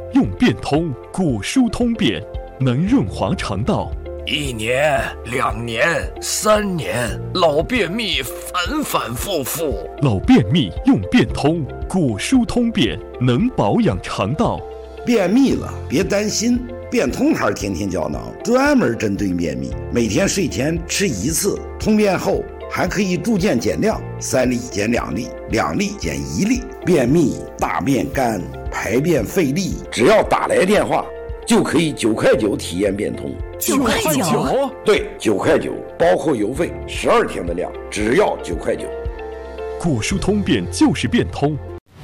用变通，果蔬通便，能润滑肠道。 1年、2年、3年，老便秘反反复复。 老便秘用变通，果蔬通便，能保养肠道。 便秘了别担心，变通牌天天胶囊专门针对便秘，每天睡前吃1次，通便后还可以逐渐减量，3粒减2粒，2粒减1粒。便秘、大便干、排便费力，只要打来电话就可以9块9体验变通。 9块9？ 对，9块9，包括邮费，12天的量，只要9块9。 果蔬通便就是变通。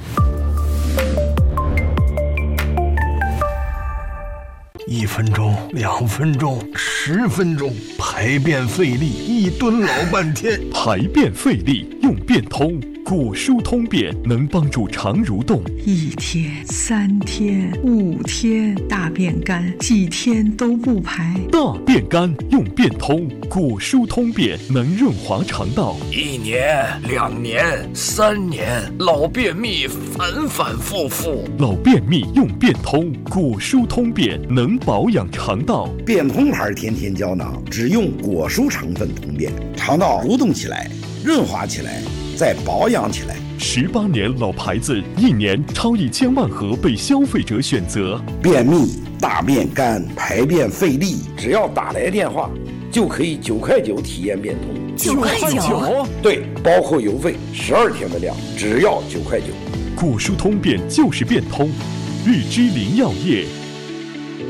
1分钟、2分钟、10分钟，排便费力，一蹲老半天。 排便费力用变通，果蔬通便，能帮助肠蠕动。 1天、3天、5天，大便干，几天都不排。 大便干用变通，果蔬通便，能润滑肠道。 1年、2年、3年，老便秘反反复复。 老便秘用变通，果蔬通便，能保养肠道。 变通牌天天胶囊只用果蔬成分通便，肠道蠕动起来，润滑起来，再保养起来。 18年老牌子，1年超1000万盒被消费者选择。 便秘、大便干、排便费力，只要打来电话就可以9块9体验变通。 9块9？ 对，包括邮费，12天的量，只要9块9。 果蔬通便就是变通，日之灵药业。